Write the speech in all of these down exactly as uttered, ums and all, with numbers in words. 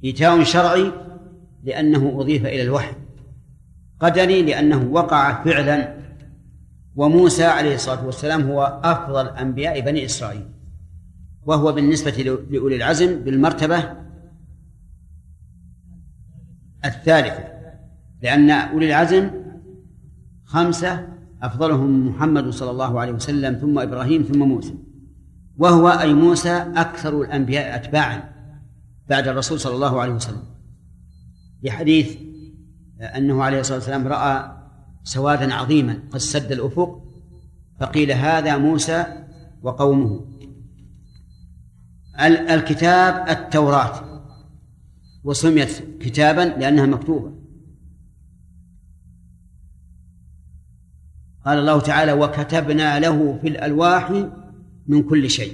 إيتاء شرعي لأنه أضيف إلى الوحي، قدري لأنه وقع فعلا. وموسى عليه الصلاة والسلام هو أفضل أنبياء بني إسرائيل، وهو بالنسبة لأولي العزم بالمرتبة الثالثة، لأن أولي العزم خمسة أفضلهم محمد صلى الله عليه وسلم ثم إبراهيم ثم موسى، وهو أي موسى أكثر الأنبياء أتباعا بعد الرسول صلى الله عليه وسلم، لحديث أنه عليه الصلاة والسلام رأى سوادا عظيما قد سد الأفق فقيل هذا موسى وقومه. الكتاب التوراة، وسميت كتابا لأنها مكتوبة. قال الله تعالى وكتبنا له في الألواح من كل شيء،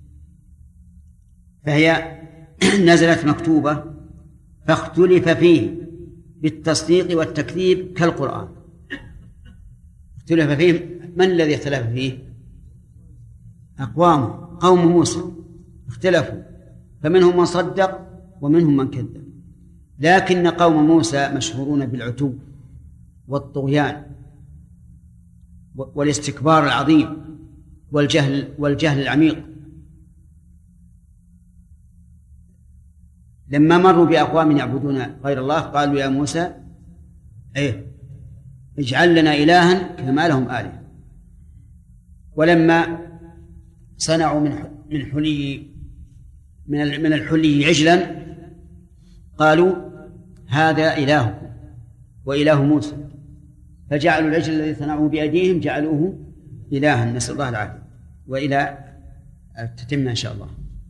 فهي نزلت مكتوبة فاختلف فيه بالتصديق والتكذيب كالقرآن. اختلف فيه، من الذي اختلف فيه؟ أقوام قوم موسى اختلفوا، فمنهم من صدق ومنهم من كذب، لكن قوم موسى مشهورون بالعتو والطغيان والاستكبار العظيم والجهل والجهل العميق. لما مروا بأقوام يعبدون غير الله قالوا يا موسى ايه اجعل لنا إلها كما لهم آلهة. ولما صنعوا من من حلي من من الحلي عجلا قالوا هذا إلهكم وإله موسى، فجعلوا العجل الذي صنعوه بأيديهم جعلوه إلها، نسأل الله العافية. وإلى تتم إن شاء الله.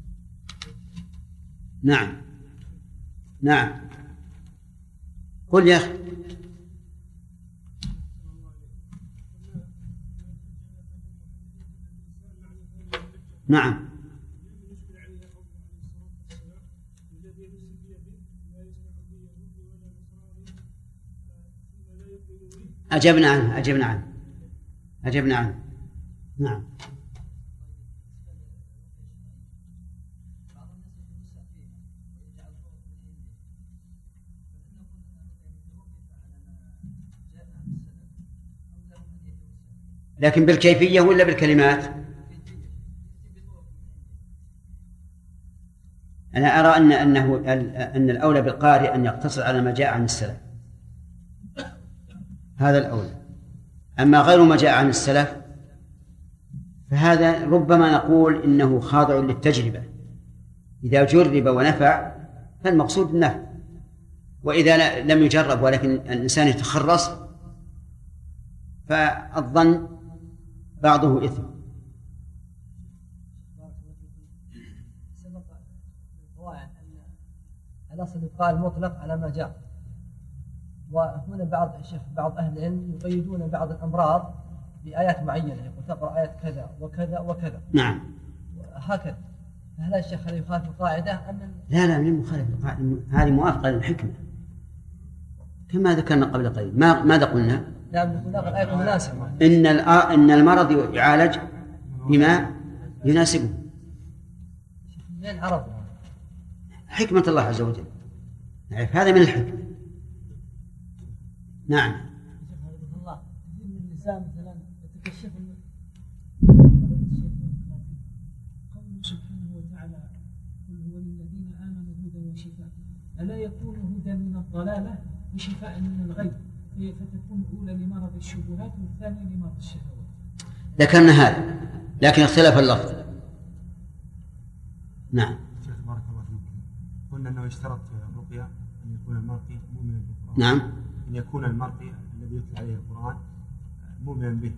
نعم نعم قل يا أخي. نعم أجبنا عنه أجبنا عنه أجبنا عنه نعم. لكن بالكيفية ولا بالكلمات؟ أنا أرى أن أنه أن الأولى بالقارئ أن يقتصر على ما جاء عن السلف، هذا الأولى. أما غير ما جاء عن السلف فهذا ربما نقول إنه خاضع للتجربة، إذا جرب ونفع فالمقصود النفع، وإذا لم يجرب ولكن الإنسان يتخرص فالظن بعضه إثم. الأصل يقال مطلق على ما جاء، وهنا بعض الشيخ بعض أهل العلم يقيدون بعض الأمراض بآيات معينة، يقول تقرأ آيات كذا وكذا وكذا. نعم هكذا. فهل الشيخ هل يخالف القاعدة أم لا لا من مخالف القاعدة، هذه موافقة للحكمة كما ذكرنا قبل قليل. ما ماذا قلنا؟ لا نقول الآية مناسبة. إن إن المرض يعالج بما يناسبه. من عرفنا حكمة الله عز وجل، نعرف هذا من الحكمة. نعم. الله كثير من النساء مثلا يتكشف قوله سبحانه وتعالى قل هو للذين آمنوا هدى وشفاء، ألا يكون هدى من الضلالة وشفاء من الغي، فتكون الأولى لمرض الشبهات والثانية لمرض الشهوات. ذكرنا هذا لكن اختلف اللفظ. نعم. بارك الله فيك. قلنا أنه يشترط الرقية أن يكون المرقي مؤمنا بالقرآن. نعم. أن يكون المرقي الذي يتلى عليه القرآن مؤمنا به.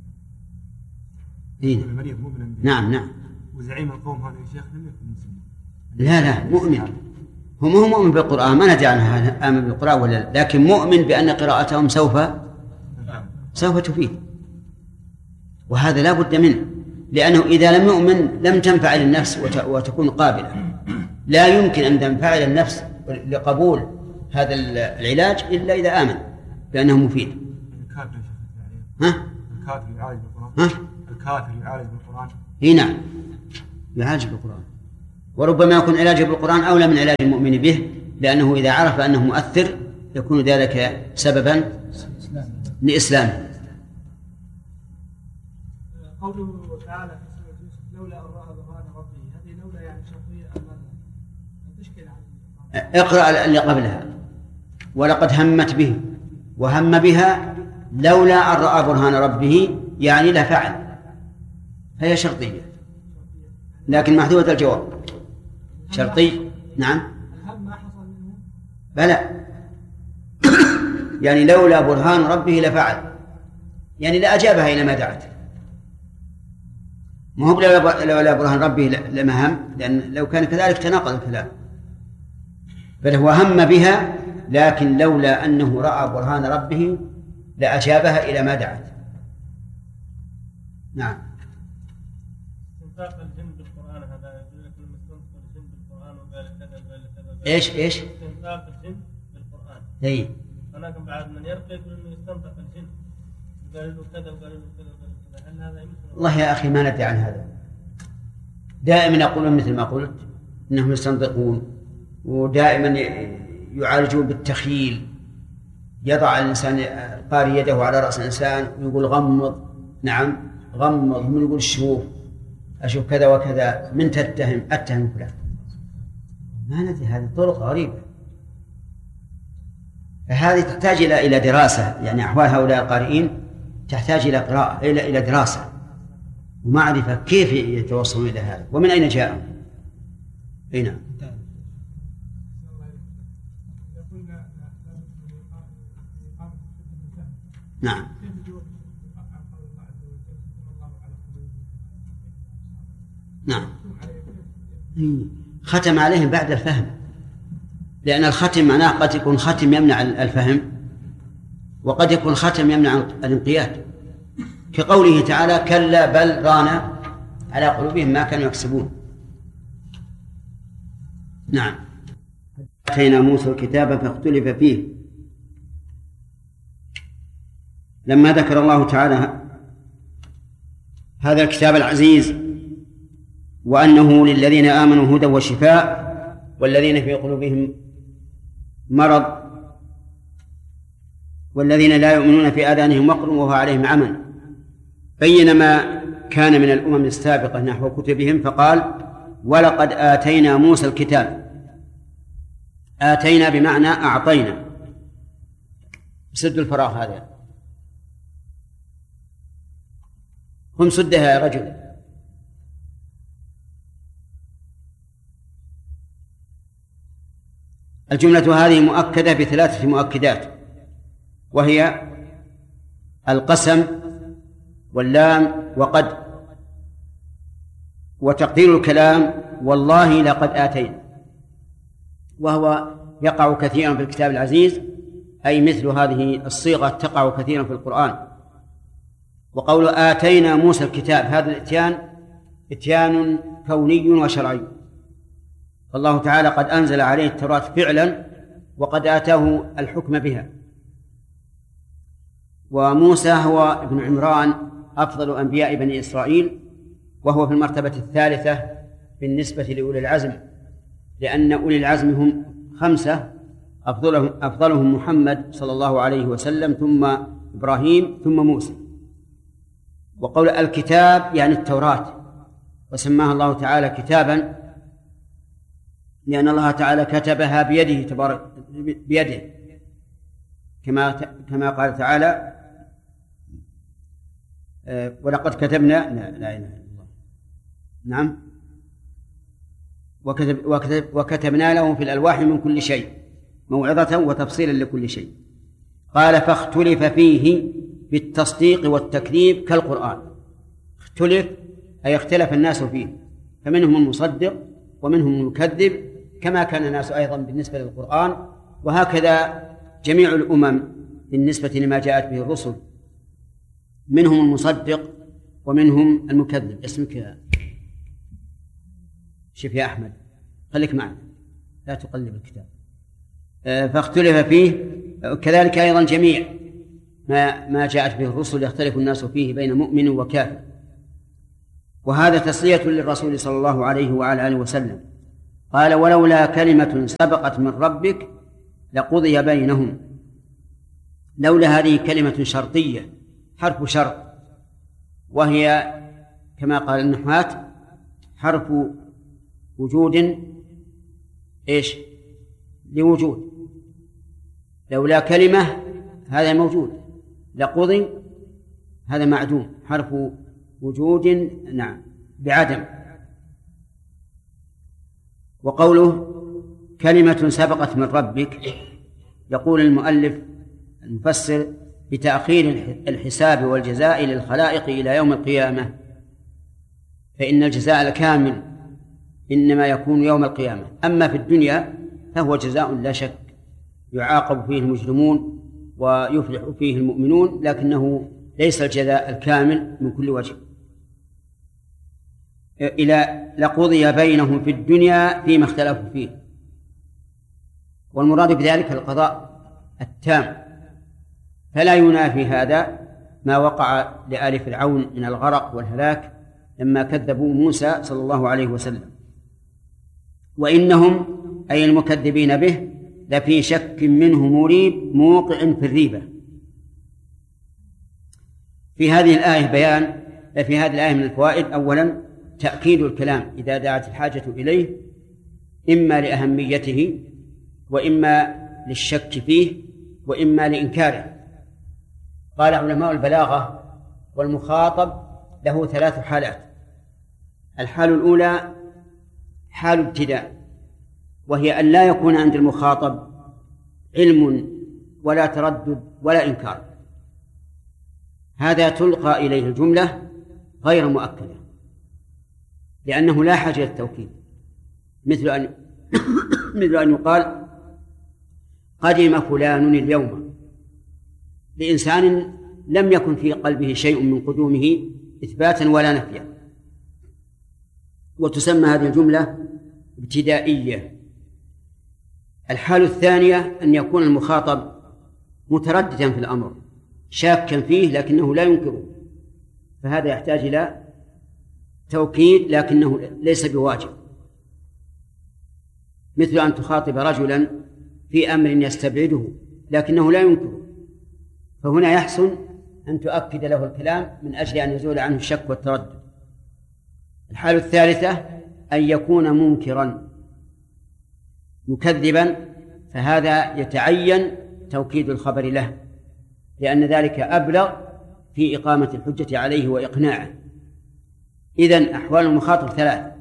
إيه؟ المريض مؤمنا به. نعم نعم. وزعيم القوم هذا الشيخ لم يكن مسلما. لا لا مؤمن، هم هو مؤمن بالقرآن، ما ندري عنه آمن بالقرآن ولا لا، لكن مؤمن بأن قراءتهم سوف سوف تفيد، وهذا لا بد منه، لأنه إذا لم يؤمن لم تنفعل النفس وتكون قابلة. لا يمكن أن تنفعل النفس لقبول هذا العلاج إلا إذا آمن بأنه مفيد. الكافر ها؟ الكافر يعالج بالقرآن. ها؟ الكافر يعالج بالقرآن. هنا يعالج بالقرآن. وربما يكون علاجه بالقرآن أولى من علاج المؤمن به، لأنه إذا عرف أنه مؤثر يكون ذلك سببا لإسلامه. قوله تعالى في سورة يوسف لولا أن رأى برهان ربه، هذه لولا يعني شرطية أم تشكل على اقرأ اللي قبلها ولقد همت به وهم بها لولا أن رأى برهان ربه، يعني لا فعل، هي شرطية لكن محذوفة الجواب. شرطي نعم الهم ما حصل منه بلى يعني لولا برهان ربه لفعل، يعني لا أجابها إلى ما دعت، ما هو لولا برهان ربه لما هم، لأن لو كان كذلك تناقض الكلام، بل هو هم بها لكن لولا أنه رأى برهان ربه لأجابها إلى ما دعت. نعم. استنطاق الجن بالقرآن هذا يقول لك لما استنطق الجن بالقرآن وقال كذا وقال كذا. إيش إيش؟ استنطاق الجن بالقرآن. إيه. هناك بعد من يرقي يقول إنه يستنطق الجن. قال له كذا وقال له كذا وقال له كذا، هل هذا يمكن؟ والله يا أخي ما ندري عن هذا، دائما يقولون مثل ما قلت إنهم يستنطقون، ودائما يعالجون بالتخيل، يضع الإنسان القارئ يده على رأس الإنسان ويقول غمض، نعم غمض، من يقول شوف أشوف كذا وكذا، من تتهم أتهم فلان، ما ندري، هذه طرق غريبة. فهذه تحتاج إلى إلى دراسة، يعني أحوال هؤلاء القارئين تحتاج إلى قراءة، إلى إلى دراسة ومعرفة كيف يتوصلون إلى هذا ومن أين جاءوا. أي نعم. نعم. نعم. ختم عليهم بعد الفهم، لأن الختم معناه قد يكون ختم يمنع الفهم وقد يكون ختم يمنع الانقياد، كقوله تعالى كلا بل ران على قلوبهم ما كانوا يكسبون. نعم. آتينا موسى الكتاب فاختلف فيه. لما ذكر الله تعالى هذا الكتاب العزيز وأنه للذين آمنوا هدى وشفاء والذين في قلوبهم مرض والذين لا يؤمنون في آذانهم وقر وهو عليهم عمى، بين ما كان من الأمم السابقة نحو كتبهم فقال ولقد آتينا موسى الكتاب. آتينا بمعنى أعطينا. سد الفراغ هذا، قم سدها يا رجل. الجملة هذه مؤكدة بثلاثة مؤكدات، وهي القسم واللام وقد، وتقدير الكلام والله لقد آتينا، وهو يقع كثيرا في الكتاب العزيز، أي مثل هذه الصيغة تقع كثيرا في القرآن. وقول آتينا موسى الكتاب هذا الاتيان اتيان كوني وشرعي، فالله تعالى قد أنزل عليه التوراة فعلا وقد آتاه الحكم بها. وموسى هو ابن عمران أفضل أنبياء بني إسرائيل، وهو في المرتبة الثالثة بالنسبة لأولي العزم، لأن أولي العزم هم خمسة، أفضلهم, أفضلهم محمد صلى الله عليه وسلم ثم إبراهيم ثم موسى. وقول الكتاب يعني التوراة، وسماها الله تعالى كتابا لأن الله تعالى كتبها بيده تبارك بيده، كما كما قال تعالى ولقد كتبنا لا, لا إله إلا الله نعم وكتب وكتب وكتبنا له في الألواح من كل شيء موعظة وتفصيلا لكل شيء. قال فاختلف فيه بالتصديق والتكذيب كالقرآن. اختلف أي اختلف الناس فيه، فمنهم المصدق ومنهم المكذب، كما كان الناس أيضا بالنسبة للقرآن، وهكذا جميع الأمم بالنسبة لما جاءت به الرسل، منهم المصدق ومنهم المكذب. اسمك يا شوف يا أحمد، خليك معنا لا تقلب الكتاب. فاختلف فيه كذلك أيضا جميع ما ما جاءت به الرسل يختلف الناس فيه بين مؤمن وكافر. وهذا تسلية للرسول صلى الله عليه وعلى آله وسلم، قال ولولا كلمة سبقت من ربك لقضي بينهم. لولا هذه كلمة شرطية حرف شرط، وهي كما قال النحاة حرف وجود إيش لوجود. لولا كلمة هذا موجود، لقضي هذا معدوم، حرف وجود نعم بعدم. وقوله كلمة سبقت من ربك، يقول المؤلف المفسر بتأخير الحساب والجزاء للخلائق إلى يوم القيامة، فإن الجزاء الكامل إنما يكون يوم القيامة، أما في الدنيا فهو جزاء لا شك يعاقب فيه المجرمون ويفلح فيه المؤمنون، لكنه ليس الجزاء الكامل من كل وجه. إلى لقضي بينهم في الدنيا فيما اختلفوا فيه، والمراد بذلك القضاء التام، فلا ينافي هذا ما وقع لآل فرعون من الغرق والهلاك لما كذبوا موسى صلى الله عليه وسلم. وإنهم أي المكذبين به لفي شك منه مريب موقع في الريبة. في هذه الآية بيان في هذه الآية من الفوائد: أولا تأكيد الكلام إذا دعت الحاجة إليه، إما لأهميته وإما للشك فيه وإما لإنكاره. قال علماء البلاغة والمخاطب له ثلاث حالات: الحال الأولى حال ابتداء، وهي أن لا يكون عند المخاطب علم ولا تردد ولا إنكار، هذا تلقى إليه الجملة غير مؤكدة لأنه لا حاجة للتوكيد، مثل أن مثل أن يقال قدم فلان اليوم لإنسان لم يكن في قلبه شيء من قدومه إثباتا ولا نفيا، وتسمى هذه الجملة ابتدائية. الحال الثانية أن يكون المخاطب مترددا في الأمر شاكا فيه لكنه لا ينكره، فهذا يحتاج إلى توكيد لكنه ليس بواجب، مثل أن تخاطب رجلا في أمر يستبعده لكنه لا ينكره، فهنا يحسن أن تؤكد له الكلام من أجل أن يزول عنه الشك والتردد. الحالة الثالثة أن يكون منكرا مكذبا، فهذا يتعين توكيد الخبر له، لأن ذلك أبلغ في إقامة الحجة عليه وإقناعه. إذن أحوال المخاطب ثلاث: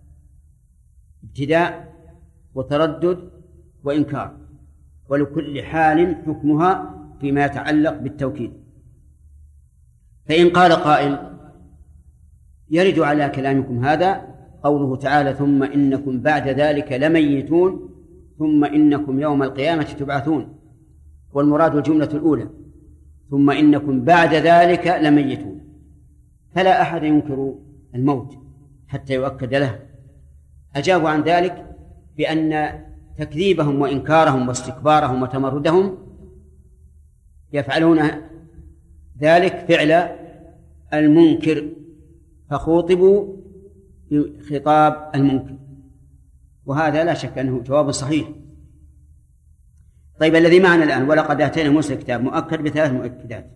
ابتداء وتردد وإنكار، ولكل حال حكمها فيما يتعلق بالتوكيد. فإن قال قائل: يرد على كلامكم هذا قوله تعالى: ثم إنكم بعد ذلك لميتون ثم إنكم يوم القيامة تبعثون، والمراد الجملة الأولى ثم إنكم بعد ذلك لميتون، فلا أحد ينكر الموت حتى يؤكد له. أجابوا عن ذلك بأن تكذيبهم وإنكارهم واستكبارهم وتمردهم يفعلون ذلك فعل المنكر، فخوطبوا بخطاب المنكر، وهذا لا شك أنه جواب صحيح. طيب، الذي معنا الآن ولقد آتينا موسى الكتاب مؤكد بثلاث مؤكدات،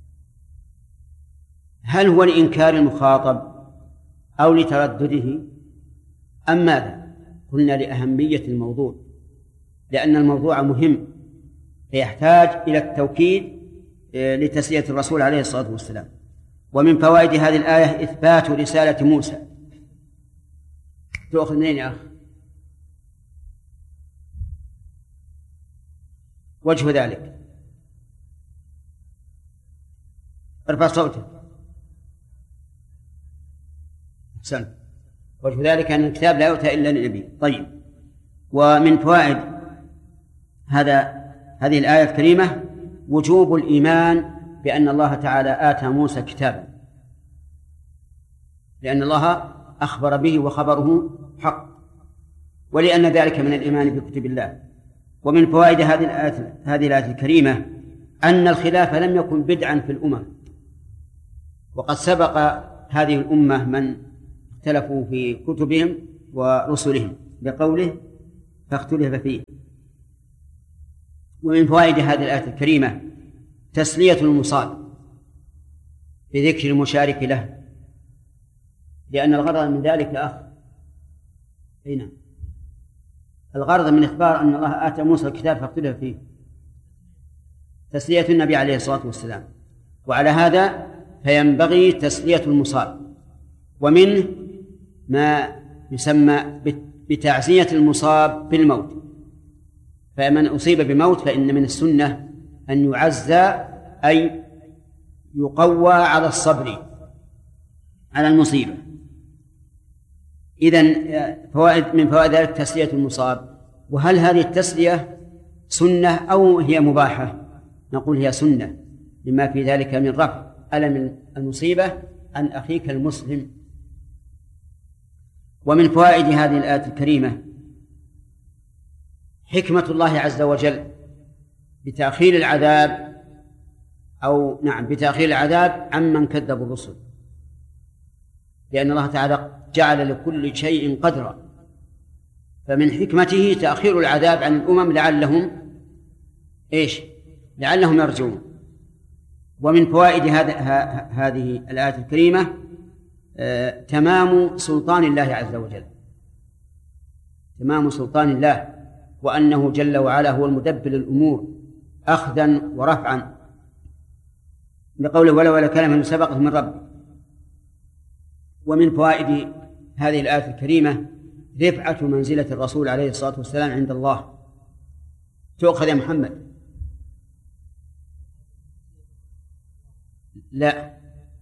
هل هو لإنكار المخاطب أو لتردده أم ماذا؟ قلنا لأهمية الموضوع، لأن الموضوع مهم فيحتاج إلى التوكيد لتسلية الرسول عليه الصلاة والسلام. ومن فوائد هذه الآية إثبات رسالة موسى. تأخذ منين يا أخ؟ وجه ذلك ارفع صوتك. أحسن. وجه ذلك أن الكتاب لا يؤتى إلا للنبي. طيب، ومن فوائد هذا هذه الآية الكريمة وجوب الإيمان بأن الله تعالى آتى موسى كتابا، لأن الله أخبر به وخبره حق، ولأن ذلك من الإيمان بكتب الله. ومن فوائد هذه الآية هذه الآية الكريمة أن الخلاف لم يكن بدعا في الأمم، وقد سبق هذه الأمة من اختلفوا في كتبهم ورسلهم. بقوله فاختلف فيه. ومن فوائد هذه الآية الكريمة تسلية المصاب بذكر المشارك له، لأن الغرض من ذلك يا أخ هنا الغرض من إخبار أن الله آتى موسى الكتاب فاختلف فيه تسلية النبي عليه الصلاة والسلام، وعلى هذا فينبغي تسلية المصاب. ومنه ما يسمى بتعزية المصاب بالموت، فمن أصيب بموت فإن من السنة أن يعزى أي يقوى على الصبر على المصيبة. إذن فوائد من فوائد ذلك تسلية المصاب. وهل هذه التسلية سنة أو هي مباحة؟ نقول هي سنة لما في ذلك من رفع ألم المصيبة عن أخيك المسلم. ومن فوائد هذه الآية الكريمة حكمة الله عز وجل بتأخير العذاب أو نعم بتأخير العذاب عمن كذب الرسل، لأن الله تعالى جعل لكل شيء قدرا، فمن حكمته تأخير العذاب عن الأمم لعلهم إيش لعلهم يرجعون. ومن فوائد هذه الآية الكريمة آه، تمام سلطان الله عز وجل، تمام سلطان الله، وأنه جل وعلا هو المدبر الأمور أخذا ورفعا، بقوله ولا ولا كلمة سبقت من ربي. ومن فوائد هذه الآية الكريمة رفعة منزلة الرسول عليه الصلاة والسلام عند الله. تؤخذ يا محمد؟ لا،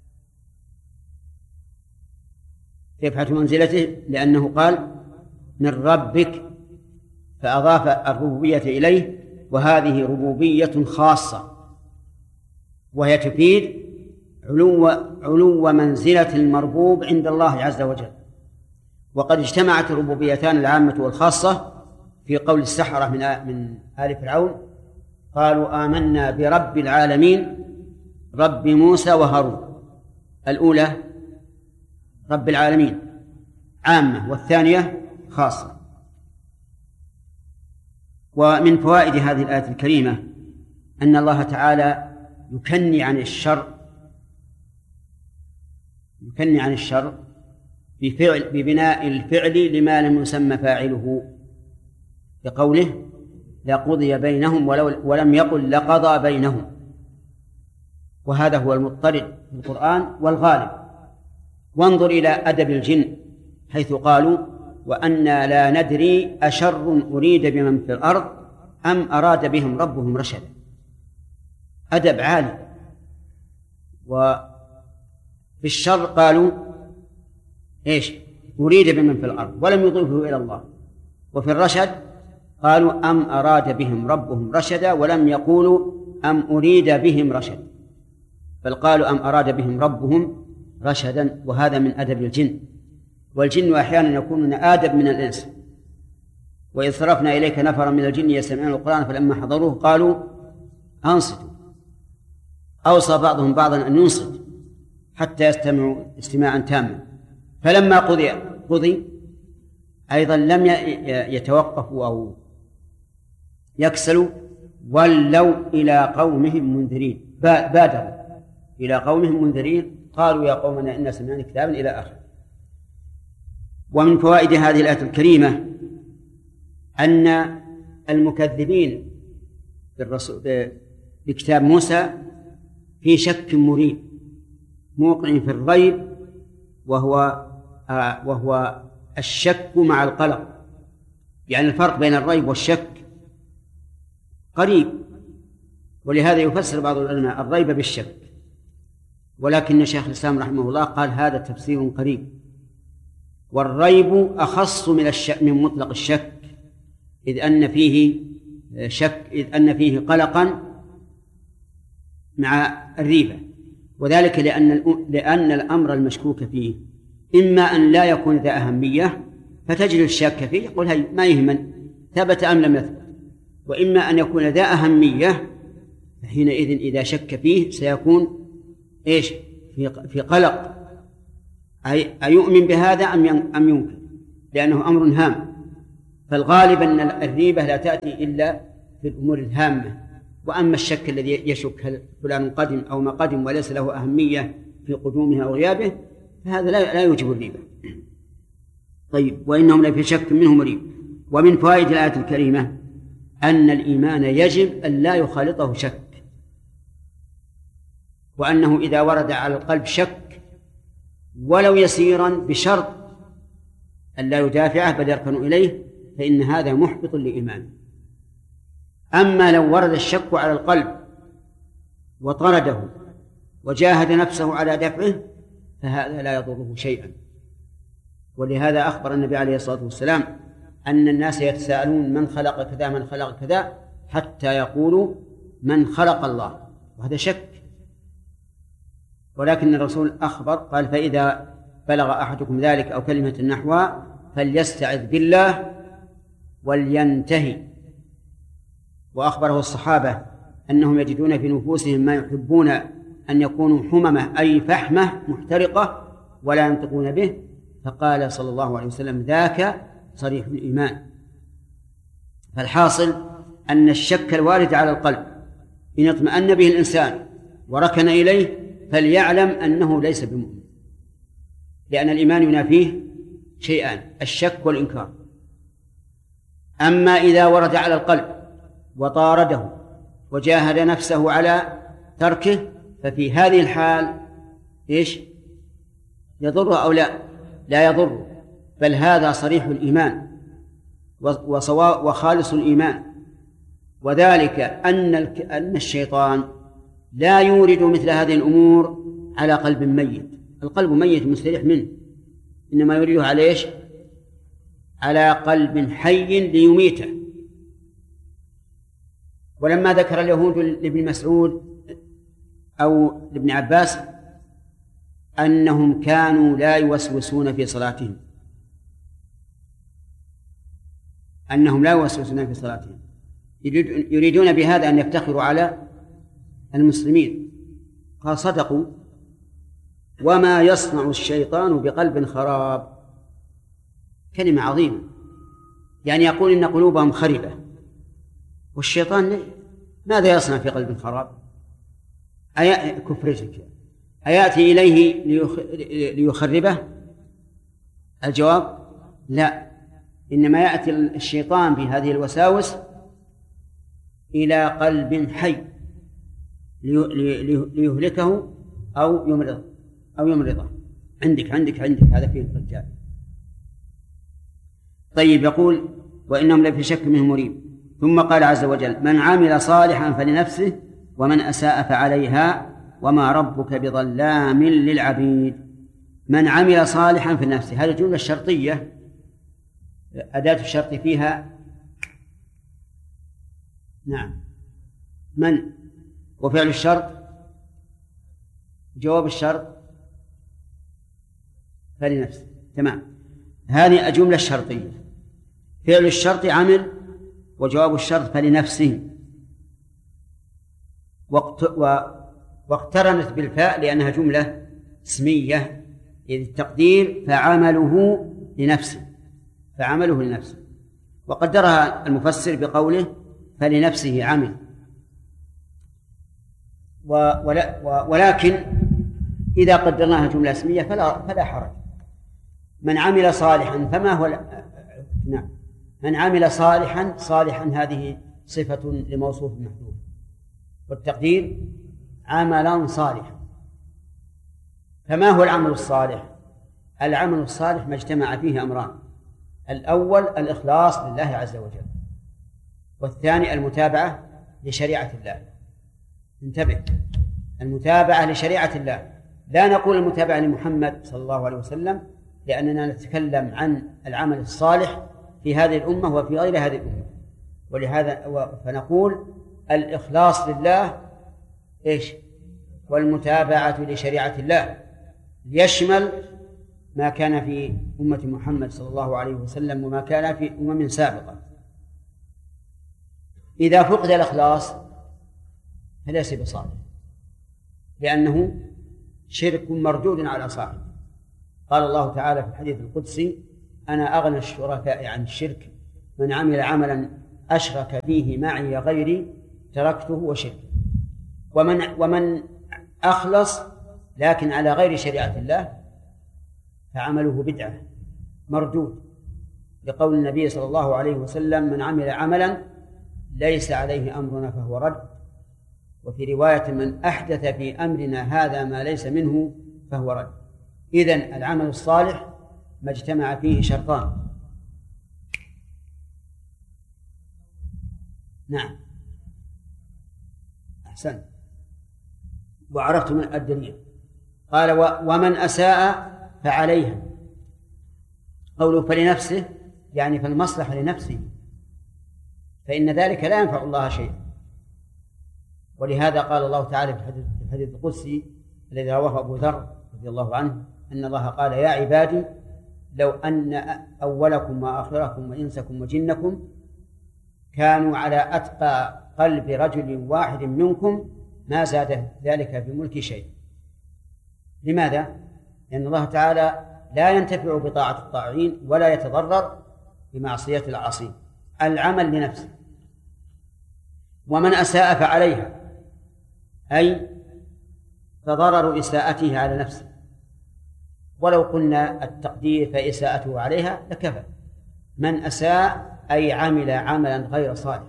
رفعة منزلته لأنه قال من ربك فأضاف الربوبية إليه، وهذه ربوبية خاصة وهي تفيد علو علو منزلة المربوب عند الله عز وجل. وقد اجتمعت الربوبيتان العامة والخاصة في قول السحرة من من آل فرعون قالوا آمنا برب العالمين رب موسى وهارون. الأولى رب العالمين عامة والثانية خاصة. ومن فوائد هذه الآية الكريمة أن الله تعالى يكني عن الشر يكني عن الشر بفعل ببناء الفعل لما لم يسمى فاعله، بقوله لقضي بينهم ولم يقل لقضى بينهم، وهذا هو المضطرد في القرآن والغالب. وانظر إلى أدب الجن حيث قالوا وأنا لا ندري أشر أريد بمن في الأرض أم أراد بهم ربهم رشدا. أدب عالي. وفي الشر قالوا إيش أريد بمن في الأرض ولم يضيفه إلى الله. وفي الرشد قالوا أم أراد بهم ربهم رشدا ولم يقولوا أم أريد بهم رشدا، بل قالوا أم أراد بهم ربهم رشدا، وهذا من أدب الجن. والجن أحيانا يكونون آدب من الإنس. وإذ صرفنا إليك نفرا من الجن يستمعون القرآن فلما حضروه قالوا أنصتوا. أوصى بعضهم بعضا أن ينصت حتى يستمعوا استماعا تاما. فلما قضي قضي أيضا لم يتوقفوا أو يكسلوا، ولوا إلى قومهم منذرين، بادروا إلى قومهم منذرين قالوا يا قومنا إنا سمعنا كتابا إلى آخره. ومن فوائد هذه الآية الكريمة أن المكذبين بالرسول بكتاب موسى في شك مريب موقع في الريب، وهو آه وهو الشك مع القلق، يعني الفرق بين الريب والشك قريب. ولهذا يفسر بعض العلماء الريب بالشك، ولكن شيخ الإسلام رحمه الله قال هذا تفسير قريب، والريب أخص من الشك من مطلق الشك، إذ أن فيه شك إذ أن فيه قلقا مع الريبة، وذلك لأن لأن الأمر المشكوك فيه إما أن لا يكون ذا أهمية فتجد الشك فيه يقول هي ما يهمن ثبت أم لم يثبت، وإما أن يكون ذا أهمية فحينئذ إذا شك فيه سيكون إيش في في قلق، أي أيؤمن بهذا أم أم ينكر، لأنه أمر هام. فالغالب أن الريبة لا تأتي إلا في الأمور الهامة. وأما الشك الذي يشك هل فلان قدم أو ما قدم وليس له أهمية في قدومه أو غيابه فهذا لا لا يوجب الريبة. طيب، وإنهم لفي شك منه مريب. ومن فوائد الآية الكريمة أن الإيمان يجب أن لا يخالطه شك، وأنه إذا ورد على القلب شك ولو يسيرا بشرط أن لا يدافعه بل يركن إليه فإن هذا محبط لإيمانه. أما لو ورد الشك على القلب وطرده وجاهد نفسه على دفعه فهذا لا يضره شيئا. ولهذا أخبر النبي عليه الصلاة والسلام أن الناس يتساءلون من خلق كذا من خلق كذا حتى يقولوا من خلق الله، وهذا شك. ولكن الرسول أخبر قال فإذا بلغ أحدكم ذلك أو كلمة نحوها فليستعذ بالله ولينتهي. وأخبره الصحابة أنهم يجدون في نفوسهم ما يحبون أن يكونوا حممة أي فحمة محترقة ولا ينطقون به، فقال صلى الله عليه وسلم ذاك صريح الإيمان. فالحاصل أن الشك الوارد على القلب إن اطمأن به الإنسان وركن إليه فليعلم أنه ليس بمؤمن، لأن الإيمان ينافيه شيئان الشك والإنكار. أما إذا ورد على القلب وطارده وجاهد نفسه على تركه ففي هذه الحال إيش يضر أو لا لا يضر، بل هذا صريح الإيمان وخالص الإيمان. وذلك أن أن الشيطان لا يورد مثل هذه الأمور على قلب ميت. القلب ميت مستريح منه، إنما يريده على إيش؟ على قلب حي ليميته. ولما ذكر اليهود لابن مسعود أو لابن عباس أنهم كانوا لا يوسوسون في صلاتهم أنهم لا يوسوسون في صلاتهم يريدون بهذا أن يفتخروا على المسلمين، قال صدقوا وما يصنع الشيطان بقلب خراب. كلمة عظيمة، يعني يقول إن قلوبهم خربة، والشيطان ماذا يصنع في قلب خراب؟ أي كفرتك أيأتي إليه ليخربه؟ الجواب لا، إنما يأتي الشيطان بهذه الوساوس إلى قلب حي ليهلكه أو يمرض أو يمرضه. عندك عندك عندك هذا فيه الرجال. طيب، يقول وإنهم لفي شك منه مريب. ثم قال عز وجل من عمل صالحا فلنفسه ومن أساء فعليها وما ربك بظلام للعبيد. من عمل صالحا فلنفسه، هذه الجملة الشرطية أداة الشرط فيها نعم من، وفعل الشرط جواب الشرط فلنفسه. تمام، هذه الجملة الشرطية. فعل الشرط عمل وجواب الشرط فلنفسه، واقترنت بالفاء لأنها جملة اسمية، إذ التقدير فعمله لنفسه فعمله لنفسه. وقدرها المفسر بقوله فلنفسه عمل. ولكن إذا قدرناها جملة اسمية فلا, فلا حرج. من عمل صالحا فما هو نعم من عمل صالحا صالحا هذه صفة لموصوف محذوف، والتقدير عملا صالحا. فما هو العمل الصالح؟ العمل الصالح ما اجتمع فيه أمران: الأول الإخلاص لله عز وجل، والثاني المتابعة لشريعة الله. انتبه، المتابعة لشريعة الله، لا نقول المتابعة لمحمد صلى الله عليه وسلم، لأننا نتكلم عن العمل الصالح في هذه الأمة وفي غير هذه الأمة. ولهذا فنقول الإخلاص لله إيش؟ والمتابعة لشريعة الله، ليشمل ما كان في أمة محمد صلى الله عليه وسلم وما كان في أمم سابقة. إذا فقد الإخلاص فليس بصالح، لأنه شرك مردود على صاحبه. قال الله تعالى في الحديث القدسي: أنا أغنى الشركاء عن الشرك من عمل عملا أشرك فيه معي غيري تركته وشركه. ومن ومن أخلص لكن على غير شريعة الله فعمله بدعة مردود، لقول النبي صلى الله عليه وسلم: من عمل عملا ليس عليه أمرنا فهو رد. وفي رواية: من أحدث في أمرنا هذا ما ليس منه فهو رد. إذن العمل الصالح ما اجتمع فيه شرطان. نعم أحسن، وعرفت من الدليل. قال: ومن أساء فعليها. قوله فلنفسه يعني فالمصلحة لنفسه، فإن ذلك لا ينفع الله شيئا. ولهذا قال الله تعالى في الحديث القدسي الذي رواه أبو ذر رضي الله عنه أن الله قال: يا عبادي لو أن أولكم وآخركم وإنسكم وجنكم كانوا على أتقى قلب رجل واحد منكم ما زاد ذلك في ملك شيء. لماذا؟ لأن الله تعالى لا ينتفع بطاعة الطاعين ولا يتضرر بمعصية العاصين. العمل لنفسه. ومن أساء فعليها، أي فضرر إساءته على نفسه. ولو قلنا التقدير فإساءته عليها لكفى. من أساء أي عمل عملا غير صالح.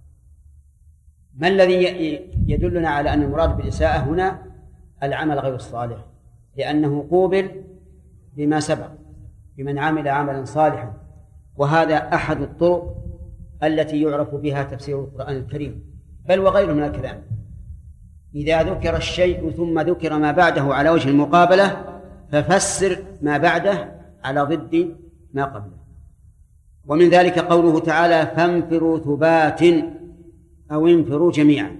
ما الذي يدلنا على أن المراد بالإساءة هنا العمل غير الصالح؟ لأنه قوبل بما سبق بمن عمل عملا صالحا، وهذا أحد الطرق التي يعرف بها تفسير القرآن الكريم، بل وغيره من الكلام. إذا ذكر الشيء ثم ذكر ما بعده على وجه المقابلة ففسر ما بعده على ضد ما قبله. ومن ذلك قوله تعالى: فانفروا ثبات أو انفروا جميعا.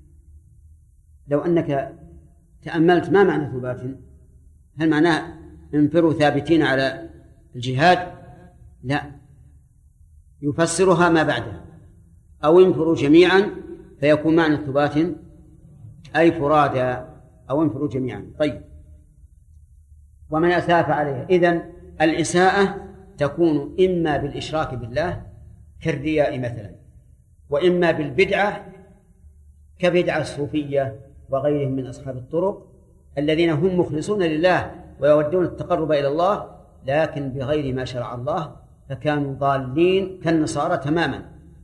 لو أنك تأملت ما معنى ثبات، هل معناه انفروا ثابتين على الجهاد؟ لا، يفسرها ما بعدها. أو انفروا جميعا فيكون معنى ثبات أي فرادا أو انفروا جميعا. طيب، ومن أساء فعليها. إذن الإساءة تكون إما بالإشراك بالله كالرياء مثلا، وإما بالبدعة كبدعة الصوفية وغيرهم من أصحاب الطرق الذين هم مخلصون لله ويودون التقرب إلى الله لكن بغير ما شرع الله، فكانوا ضالين كالنصارى تماما.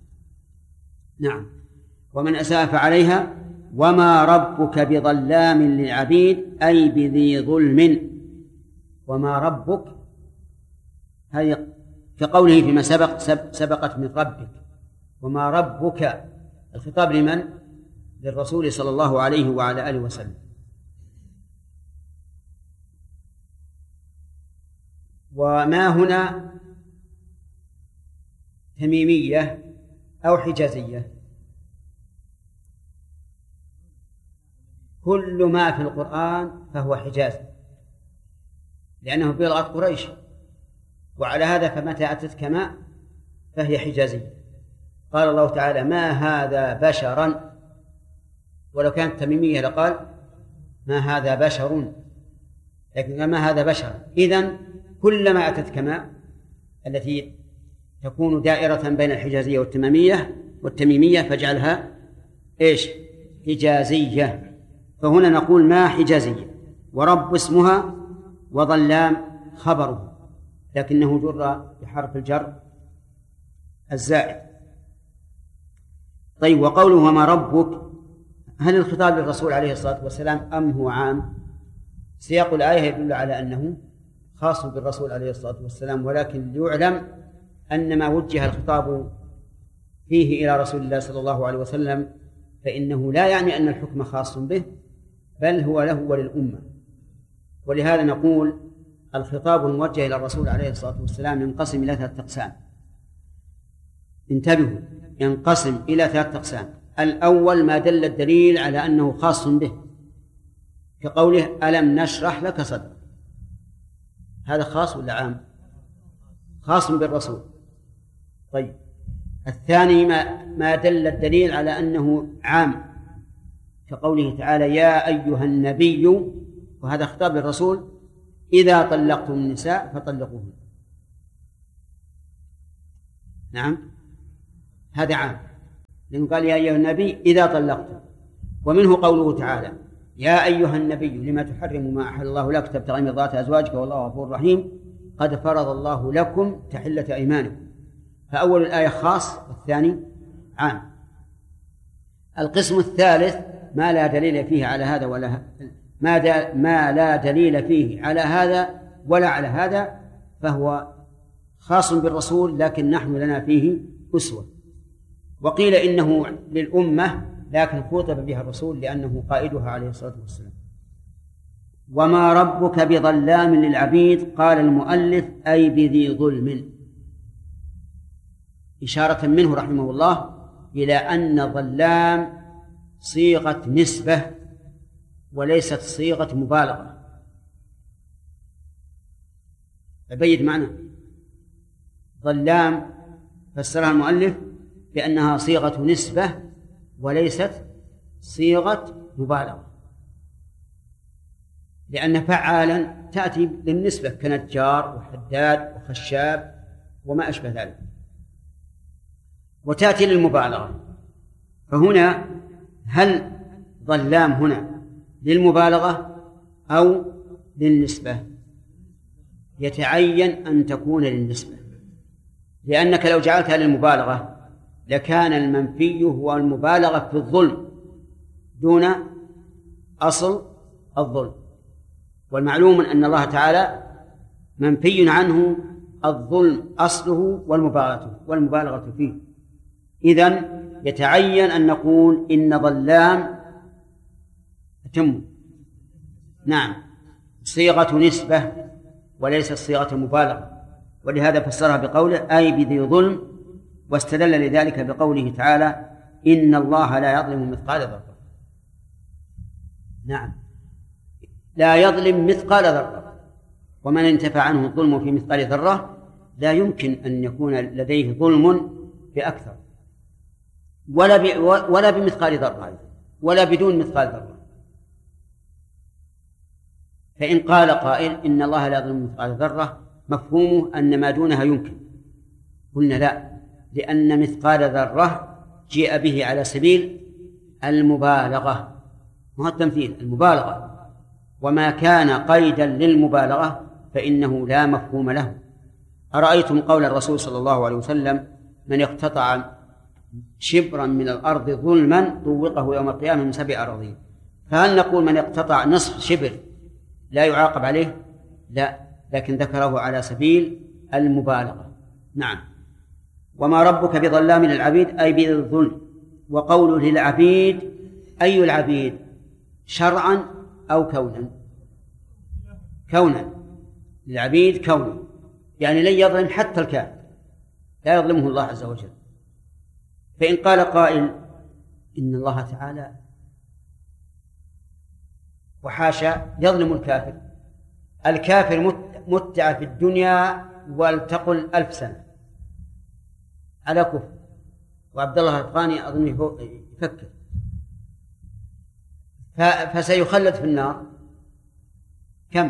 نعم. ومن أساء فعليها وما ربك بظلام للعبيد أي بذي ظلم. وما ربك هذه كقوله فيما سبق سبقت من ربك. وما ربك الخطاب لمن؟ للرسول صلى الله عليه وعلى آله وسلم. وما هنا تميمية أو حجازية؟ كل ما في القرآن فهو حجاز لأنه بلغة قريش، وعلى هذا فمتى أتتك ما فهي حجازية. قال الله تعالى: ما هذا بشرا، ولو كانت تميمية لقال ما هذا بشر، لكن ما هذا بشرا. إذن كلما أتتك ما التي تكون دائرة بين الحجازية والتمامية والتميمية فاجعلها إيش؟ حجازية. فهنا نقول ما حجازية، ورب اسمها وظلام خبره، لكنه جر بحرف الجر الزائد. طيب، وقوله وما ربك، هل الخطاب للرسول عليه الصلاة والسلام أم هو عام؟ سياق الآية يدل على أنه خاص بالرسول عليه الصلاة والسلام، ولكن ليعلم أن ما وجه الخطاب فيه إلى رسول الله صلى الله عليه وسلم فإنه لا يعني أن الحكم خاص به، بل هو له وللأمة. ولهذا نقول الخطاب الموجه إلى الرسول عليه الصلاة والسلام ينقسم إلى ثلاثة أقسام. انتبهوا، ينقسم إلى ثلاثة أقسام. الأول ما دل الدليل على أنه خاص به، كقوله ألم نشرح لك صدرك، هذا خاص ولا عام؟ خاص بالرسول. طيب، الثاني ما, ما دل الدليل على أنه عام، كقوله تعالى يا أيها النبي، وهذا خطاب للرسول، إذا طلقتم النساء فطلقوهن. نعم. هذا عام، لأنه قال يا أيها النبي إذا طلقتم. ومنه قوله تعالى يا أيها النبي لما تحرم ما أحل الله لك تبتغي مرضات أزواجك والله غفور رحيم قد فرض الله لكم تحلة أيمانكم. فأول الآية خاص والثاني عام. القسم الثالث ما لا دليل فيه على هذا ولا ما, ما لا دليل فيه على هذا ولا على هذا، فهو خاص بالرسول لكن نحن لنا فيه أسوة. وقيل إنه للأمة لكن خاطب بها الرسول لأنه قائدها عليه الصلاة والسلام. وما ربك بظلام للعبيد، قال المؤلف أي بذي ظلم، إشارة منه رحمه الله إلى أن ظلام صيغة نسبة وليست صيغة مبالغة. أبين معنى ظلام فسرها المؤلف بأنها صيغة نسبة وليست صيغة مبالغة، لأن فعالا تأتي للنسبة كنجار وحداد وخشاب وما أشبه ذلك، وتأتي للمبالغة. فهنا هل ظلام هنا للمبالغة أو للنسبة؟ يتعين أن تكون للنسبة، لأنك لو جعلتها للمبالغة لكان المنفي هو المبالغة في الظلم دون أصل الظلم، والمعلوم أن الله تعالى منفي عنه الظلم أصله والمبالغة والمبالغة فيه. إذن يتعين أن نقول إن ظلام أتم نعم صيغة نسبة وليست صيغة مبالغة، ولهذا فسرها بقوله أي بذي ظلم، واستدل لذلك بقوله تعالى إن الله لا يظلم مثقال ذرة. نعم لا يظلم مثقال ذرة، ومن انتفى عنه الظلم في مثقال ذرة لا يمكن أن يكون لديه ظلم بأكثر ولا ب... ولا بمثقال ذرة ولا بدون مثقال ذرة. فإن قال قائل إن الله لا يظلم مثقال ذرة مفهومه أن ما دونها يمكن، قلنا لا، لأن مثقال ذرة جاء به على سبيل المبالغة، ما هو التمثيل، المبالغة، وما كان قيدا للمبالغة فإنه لا مفهوم له. أرأيتم قول الرسول صلى الله عليه وسلم من اقتطع شبرا من الأرض ظلما طوقه يوم القيامة من سبع أراضين، فهل نقول من اقتطع نصف شبر لا يعاقب عليه؟ لا، لكن ذكره على سبيل المبالغة. نعم وما ربك بظلام للعبيد أي بالظلم. وقوله للعبيد أي العبيد شرعا أو كونا؟ كونا، للعبيد كونا، يعني لن يظلم حتى الكافر، لا يظلمه الله عز وجل. فإن قال قائل إن الله تعالى وحاشا يظلم الكافر، الكافر متع في الدنيا ولتقل ألف سنة على كفر، وعبد الله الأفغاني أظن يفكر، فسيخلد في النار كم؟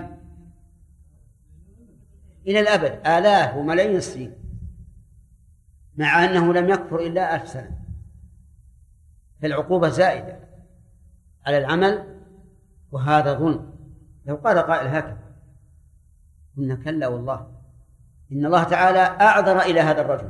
إلى الأبد، آلاف وملايين السنين، مع أنه لم يكفر إلا ألف سنة. فالعقوبة زائدة على العمل، وهذا ظلم. لو قال قائل هكذا قلنا كلا والله، إن الله تعالى أعذر إلى هذا الرجل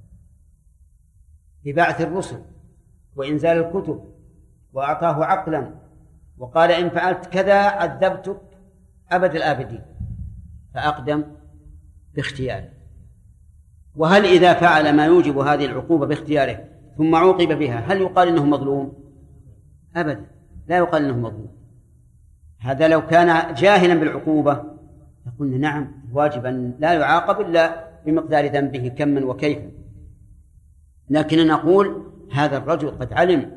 ببعث الرسل وإنزال الكتب، وأعطاه عقلا، وقال إن فعلت كذا عذبتك أبد الآبدين، فأقدم باختياره. وهل إذا فعل ما يوجب هذه العقوبة باختياره ثم عوقب بها هل يقال إنه مظلوم؟ أبدا، لا يقال إنه مظلوم. هذا لو كان جاهلا بالعقوبة يقول نعم واجب أن لا يعاقب إلا بمقدار ذنبه كما وكيفا، لكن نقول هذا الرجل قد علم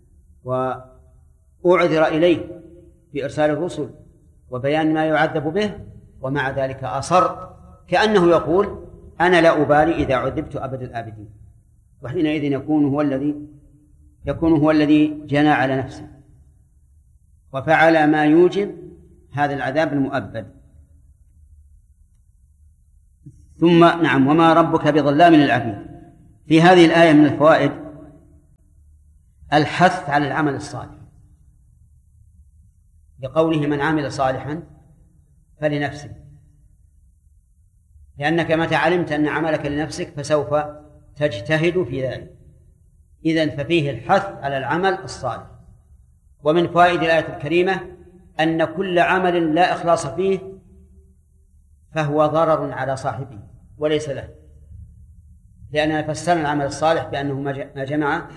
وأعذر إليه بإرسال الرسل وبيان ما يعذب به، ومع ذلك أصر، كأنه يقول أنا لا أبالي إذا عذبت أبد الآبدين، وحينئذ يكون هو الذي يكون هو الذي جنى على نفسه وفعل ما يوجب هذا العذاب المؤبد. ثم نعم وما ربك بظلام للعبيد، في هذه الآية من الفوائد الحث على العمل الصالح، لقوله من عمل صالحا فلنفسه، لأنك متى علمت أن عملك لنفسك فسوف تجتهد في ذلك. إذن ففيه الحث على العمل الصالح. ومن فوائد الآية الكريمة أن كل عمل لا إخلاص فيه فهو ضرر على صاحبه وليس له، لأننا فسرنا العمل الصالح بأنه ما جمع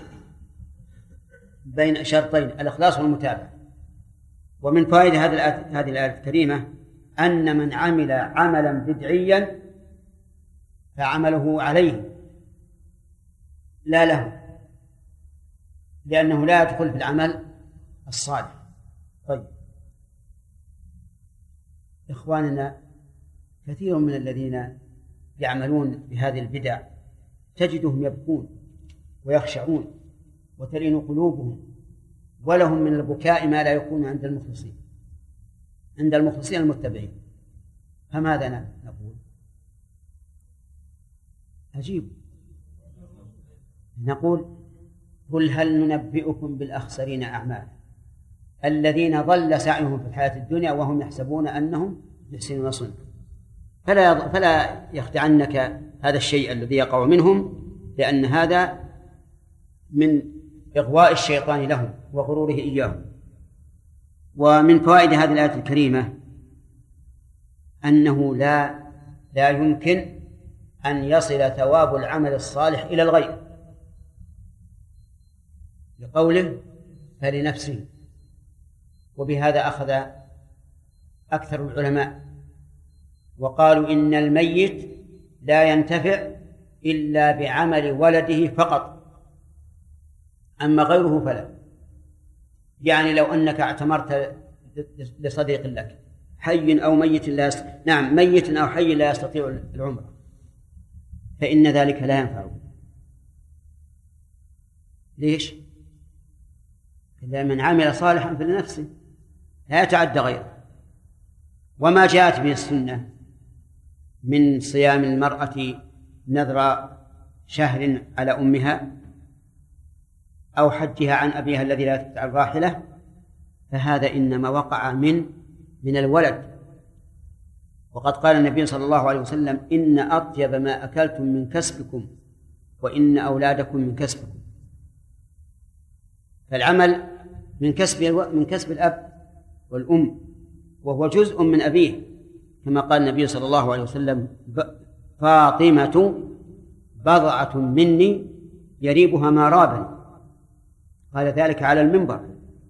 بين شرطين الإخلاص والمتابعة. ومن فوائد هذه الآية الكريمة أن من عمل عملا بدعيا فعمله عليه لا له، لأنه لا يدخل في العمل الصالح. طيب إخواننا، كثير من الذين يعملون بهذه البدع تجدهم يبكون ويخشعون وتلين قلوبهم، ولهم من البكاء ما لا يكون عند المخلصين عند المخلصين المتبعين. فماذا نقول؟ عجيب. نقول قل هل ننبئكم بالأخسرين أعمالا الذين ضل سعيهم في الحياة الدنيا وهم يحسبون أنهم يحسنون صنعا. فلا فلا يخدعنك هذا الشيء الذي يقع منهم، لأن هذا من إغواء الشيطان لهم وغروره إياهم. ومن فوائد هذه الآية الكريمة أنه لا لا يمكن أن يصل ثواب العمل الصالح إلى الغير، لقوله فلنفسه. وبهذا أخذ أكثر العلماء وقالوا إن الميت لا ينتفع إلا بعمل ولده فقط، أما غيره فلا. يعني لو أنك اعتمرت لصديق لك حي أو ميت لا يست... نعم ميت أو حي لا يستطيع العمر، فإن ذلك لا ينفع. ليش؟ إلا من عمل صالحا فلنفسه لا يتعدى غيره. وما جاءت به السنة من صيام المرأة نذر شهر على أمها أو حجها عن أبيها الذي لا تتبع الراحلة، فهذا إنما وقع من من الولد. وقد قال النبي صلى الله عليه وسلم إن أطيب ما أكلتم من كسبكم وإن أولادكم من كسبكم. فالعمل من كسب من كسب الأب والأم، وهو جزء من أبيه، كما قال النبي صلى الله عليه وسلم فاطمة بضعة مني يريبها ما رابني. قال ذلك على المنبر.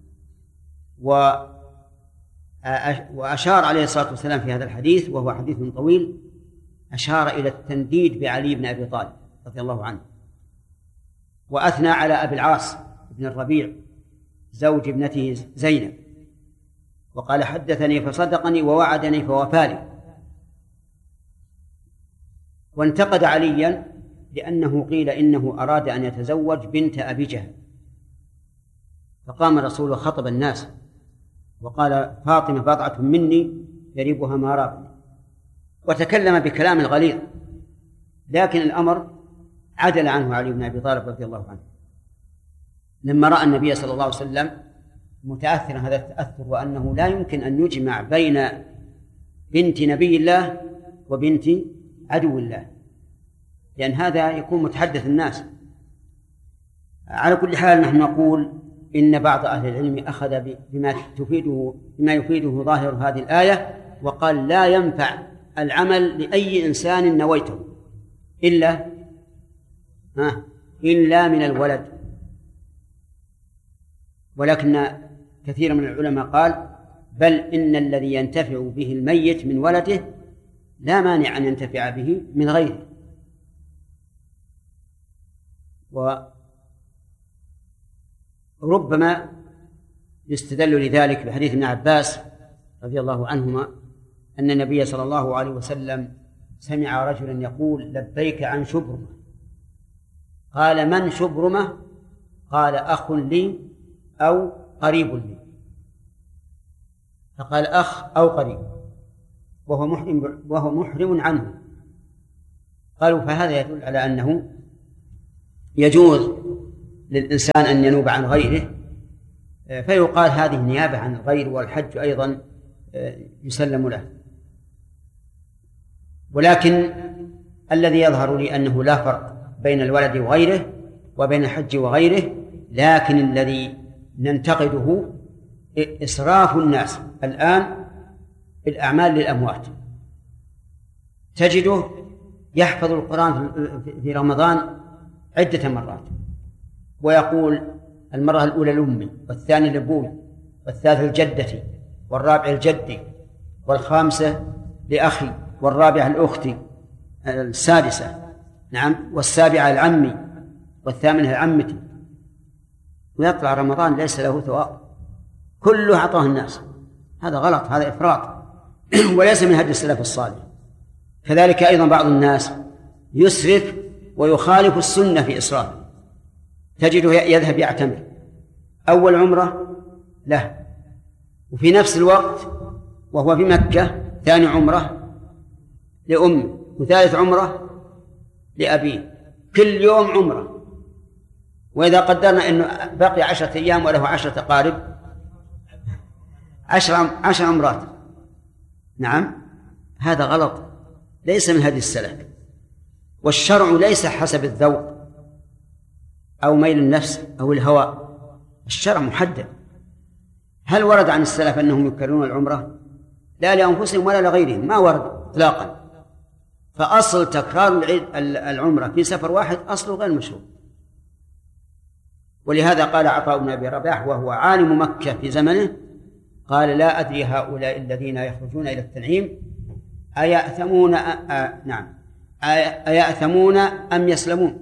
وأشار عليه الصلاة والسلام في هذا الحديث، وهو حديث طويل، أشار إلى التنديد بعلي بن أبي طالب رضي الله عنه، وأثنى على أبي العاص بن الربيع زوج ابنته زينب، وقال حدثني فصدقني ووعدني فوفالي. وانتقد عليا لأنه قيل إنه أراد أن يتزوج بنت أبي جهل، فقام الرسول وخطب الناس وقال فاطمة بضعة مني يريبها ما رابني، وتكلم بكلام غليظ، لكن الأمر عدل عنه علي بن أبي طالب رضي الله عنه لما رأى النبي صلى الله عليه وسلم متأثرا هذا التأثر، وأنه لا يمكن أن يجمع بين بنت نبي الله وبنت عدو الله، لأن هذا يكون متحدث الناس. على كل حال نحن نقول إن بعض أهل العلم أخذ بما تفيده بما يفيده ظاهر هذه الآية، وقال لا ينفع العمل لأي إنسان نويته إلا ها إلا من الولد. ولكن كثير من العلماء قال بل إن الذي ينتفع به الميت من ولده لا مانع أن ينتفع به من غيره. وربما يستدل لذلك بحديث ابن عباس رضي الله عنهما أن النبي صلى الله عليه وسلم سمع رجلا يقول لبيك عن شبرمة، قال من شبرمة؟ قال أخ لي أو قريب لي، فقال أخ أو قريب وهو محرم وهو محرم عنه. قالوا فهذا يدل على أنه يجوز للإنسان أن ينوب عن غيره فيقال هذه نيابة عن الغير، والحج أيضا يسلم له. ولكن الذي يظهر لي أنه لا فرق بين الولد وغيره وبين الحج وغيره، لكن الذي ننتقده إسراف الناس الآن بالأعمال للأموات. تجده يحفظ القرآن في رمضان عدة مرات، ويقول المرة الأولى لأمي، والثانية لأبوي، والثالثة لجدتي، والرابعة لجدي، والخامسة لأخي، والرابعة لأختي، السادسة نعم، والسابعة لعمي، والثامنة لعمتي. ويطلع رمضان ليس له ثواب، كله أعطاه الناس. هذا غلط، هذا إفراط وليس من هدي السلف الصالح. كذلك أيضا بعض الناس يسرف ويخالف السنة في إسرافه، تجده يذهب يعتمر أول عمرة له، وفي نفس الوقت وهو في مكة ثاني عمرة لأمه، وثالث عمرة لأبيه، كل يوم عمرة. وإذا قدرنا أنه بقي عشرة أيام وله عشرة قارب، عشر عشر عمرات. نعم، هذا غلط، ليس من هدي السلف. والشرع ليس حسب الذوق أو ميل النفس أو الهوى، الشرع محدد. هل ورد عن السلف أنهم يكررون العمرة؟ لا لأنفسهم ولا لغيرهم، ما ورد إطلاقا. فأصل تكرار العمرة في سفر واحد أصله غير مشروع. ولهذا قال عطاء بن أبي رباح وهو عالم مكة في زمنه، قال لا أدري هؤلاء الذين يخرجون إلى التنعيم أيأثمون أ... نعم أيأثمون أم يسلمون،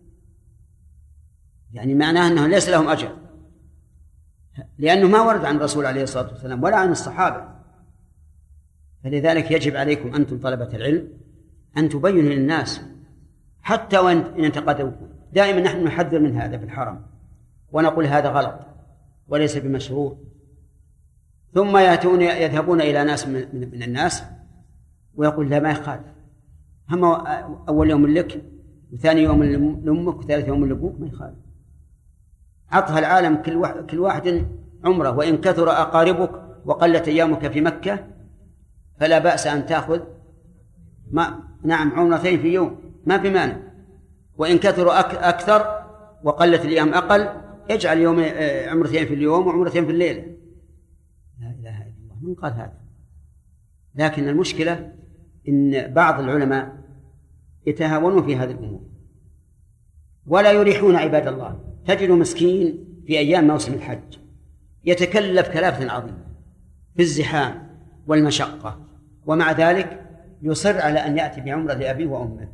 يعني معناه أنه ليس لهم أجر، لأنه ما ورد عن الرسول عليه الصلاة والسلام ولا عن الصحابة. فلذلك يجب عليكم أنتم طلبة العلم أن تبينوا للناس حتى وإن انتقدوكم. دائما نحن نحذر من هذا في الحرم ونقول هذا غلط وليس بمشروع، ثم يأتون يذهبون إلى ناس من, من الناس ويقول لا ما يخالف، هم أول يوم لك وثاني يوم لأمك وثالث يوم لأبوك، ما يخالف. عطها العالم كل واحد, كل واحد عمره، وإن كثر أقاربك وقلت أيامك في مكة فلا بأس أن تأخذ ما نعم عمرتين في يوم، ما في مانع. وإن كثر أك أكثر وقلت الأيام أقل، يجعل يوم عمرتين في اليوم وعمرتين في الليلة. لا إله إلا الله، من قال هذا؟ لكن المشكلة إن بعض العلماء يتهاونون في هذه الأمور ولا يريحون عباد الله. تجد مسكين في أيام موسم الحج يتكلف كلافة عظيمة في الزحام والمشقة، ومع ذلك يصر على أن يأتي بعمرة لأبيه وأمه،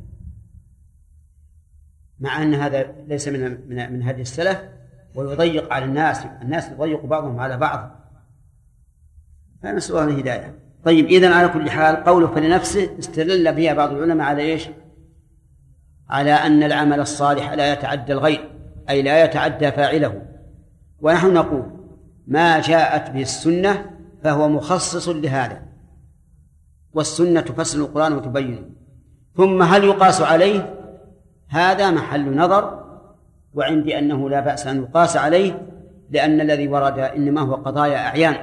مع أن هذا ليس من من من هدي السلف، ويضيق على الناس، الناس يضيق بعضهم على بعض، فنسأل الله الهداية. طيب، إذن على كل حال قوله فلنفسه استدل بها بعض العلماء على إيش؟ على أن العمل الصالح لا يتعدى الغير، أي لا يتعدى فاعله. ونحن نقول ما جاءت به السنة فهو مخصص لهذا، والسنة تفسر القرآن وتبينه. ثم هل يقاس عليه؟ هذا محل نظر، وعندي أنه لا بأس أن يقاس عليه، لأن الذي ورد إنما هو قضايا أعيان.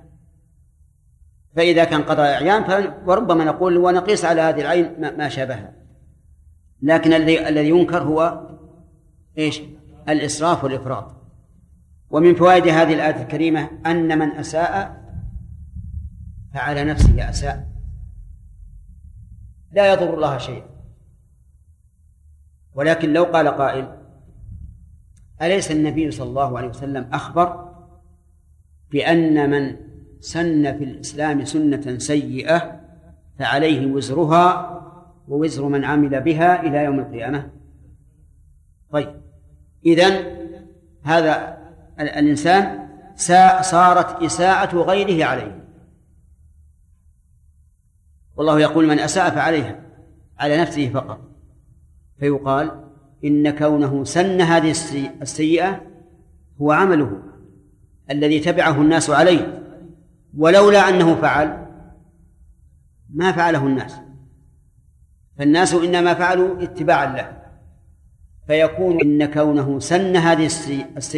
فإذا كان قضايا أعيان فربما نقول ونقيس على هذه العين ما شابهها. لكن الذي ينكر هو إيش؟ الإسراف والإفراط. ومن فوائد هذه الآية الكريمة أن من أساء فعلى نفسه أساء، لا يضر الله شيء. ولكن لو قال قائل أليس النبي صلى الله عليه وسلم أخبر بأن من سن في الإسلام سنة سيئة فعليه وزرها ووزر من عمل بها إلى يوم القيامة؟ طيب، إذن هذا الإنسان صارت إساءة غيره عليه، والله يقول من أساء فعليها، على نفسه فقط. فيقال إن كونه سن هذه السيئة هو عمله الذي تبعه الناس عليه، ولولا أنه فعل ما فعله الناس، فالناس إنما فعلوا اتباعا له. فيكون إن كونه سن هذه السيئة